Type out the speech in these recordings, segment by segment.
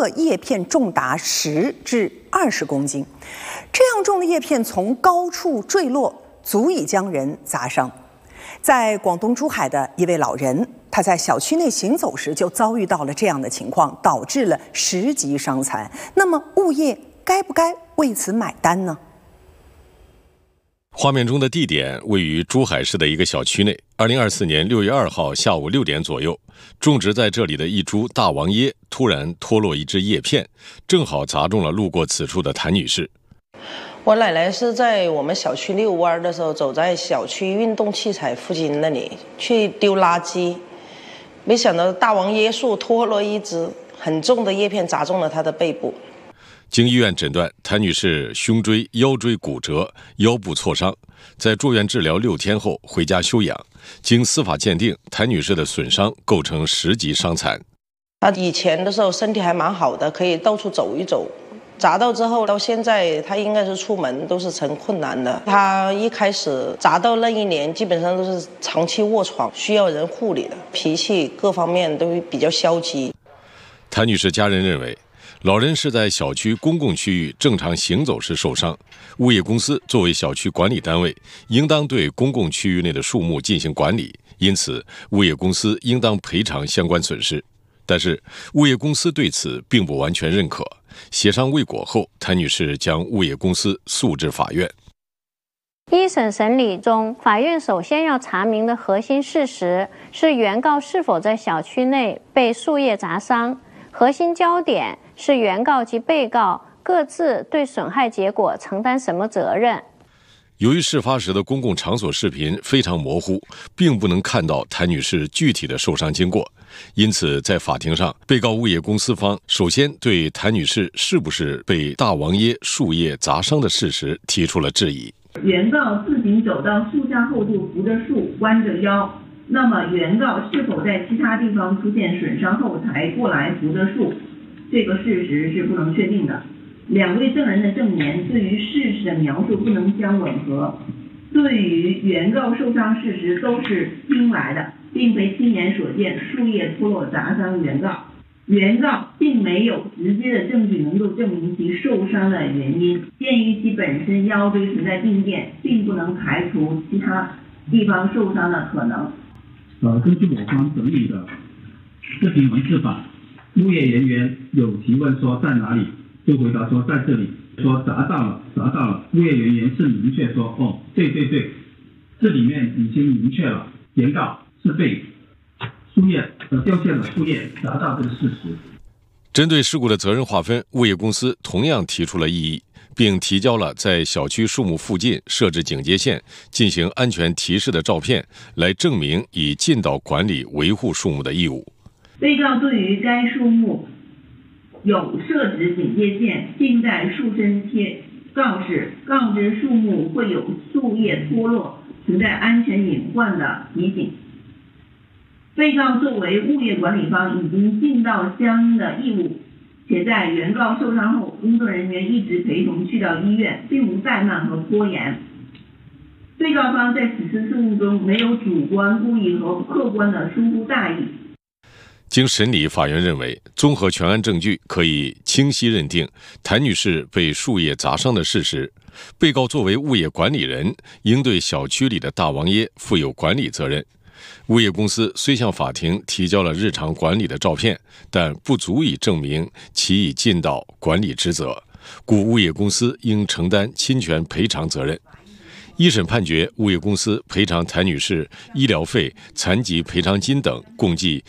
个叶片重达10至20公斤，这样重的叶片从高处坠落，足以将人砸伤。在广东珠海的一位老人，他在小区内行走时就遭遇到了这样的情况，导致了10级伤残。那么物业该不该为此买单呢？ 画面中的地点位于珠海市的一个小区内。2024年6月2号下午6点左右，种植在这里的一株大王椰突然脱落一只叶片，正好砸中了路过此处的谭女士。 我奶奶是在我们小区遛弯的时候，走在小区运动器材附近那里去丢垃圾，没想到大王椰树脱落一只很重的叶片，砸中了她的背部。 经医院诊断，谭女士胸椎、腰椎骨折，腰部挫伤，在住院治疗6天后回家休养。经司法鉴定，谭女士的损伤构成10级伤残。 她以前的时候身体还蛮好的，可以到处走一走。砸到之后到现在，她应该是出门都是成困难的。她一开始砸到那一年，基本上都是长期卧床，需要人护理的，脾气各方面都比较消极。 谭女士家人认为，老人是在小区公共区域正常行走时受伤，物业公司作为小区管理单位，应当对公共区域内的树木进行管理，因此物业公司应当赔偿相关损失。但是物业公司对此并不完全认可，协商未果后，谭女士将物业公司诉至法院。 一审审理中，法院首先要查明的核心事实是原告是否在小区内被树叶砸伤，核心焦点是原告及被告各自对损害结果承担什么责任。 由于事发时的公共场所视频非常模糊，并不能看到谭女士具体的受伤经过，因此在法庭上，被告物业公司方首先对谭女士是不是被大王椰树叶砸伤的事实提出了质疑。 原告自行走到树下后就扶着树弯着腰，那么原告是否在其他地方出现损伤后才过来扶着树，这个事实是不能确定的。两位证人的证言对于事实的描述不能相吻合，对于原告受伤事实都是听来的，并非亲眼所见树叶脱落砸伤原告。原告并没有直接的证据能够证明其受伤的原因，鉴于其本身腰椎存在病变，并不能排除其他地方受伤的可能。 根据我方整理的视频文字版，物业人员有提问说在哪里，就回答说在这里，说砸到了，物业人员是明确说对，这里面已经明确了，原告是被树叶掉下了树叶砸到这个事实。 针对事故的责任划分，物业公司同样提出了异议，并提交了在小区树木附近设置警戒线、进行安全提示的照片，来证明已尽到管理维护树木的义务。 被告对于该树木有设置警戒线，并在树身贴告示，告知树木会有树叶脱落、存在安全隐患的提醒。被告作为物业管理方已经尽到相应的义务，且在原告受伤后，工作人员一直陪同去到医院，并无怠慢和拖延。被告方在此次事务中没有主观故意和客观的疏忽大意。 经审理，法院认为，综合全案证据，可以清晰认定谭女士被树叶砸伤的事实。被告作为物业管理人，应对小区里的大王椰负有管理责任。物业公司虽向法庭提交了日常管理的照片，但不足以证明其已尽到管理职责，故物业公司应承担侵权赔偿责任。一审判决，物业公司赔偿谭女士医疗费、残疾赔偿金等共计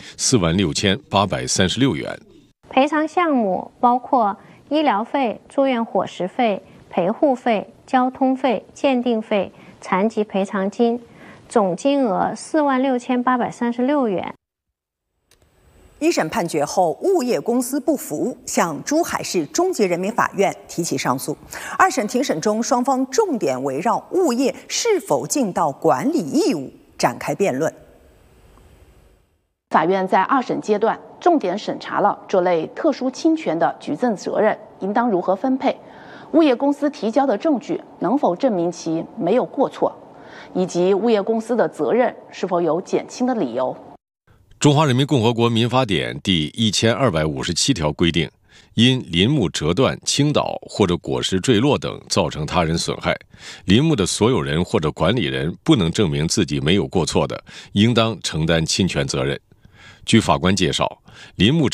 46836元。 赔偿项目包括医疗费、住院伙食费、陪护费、交通费、鉴定费、残疾赔偿金，总金额46836元。 一审判决后，物业公司不服，向珠海市中级人民法院提起上诉。二审庭审中，双方重点围绕物业是否尽到管理义务展开辩论。 法院在二审阶段重点审查了这类特殊侵权的举证责任应当如何分配，物业公司提交的证据能否证明其没有过错，以及物业公司的责任是否有减轻的理由。 中华人民共和国民法典第1257条规定， 因林木折断、倾倒或者果实坠落等造成他人损害，林木的所有人或者管理人不能证明自己没有过错的，应当承担侵权责任。据法官介绍，林木